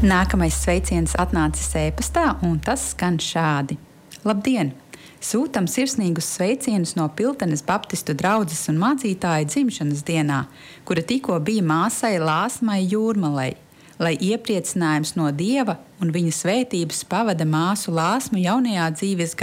Nākamais sveiciens atnācis e-pastā, un tas skan šādi. Labdien! Sūtam sirsnīgus sveicienus no Piltenes Baptistu draudzes un mācītāja dzimšanas dienā, kura tikko bija māsai Lāsmai Jūrmalei, lai iepriecinājums no Dieva un viņa svētības pavada māsu Lāsmu jaunajā dzīves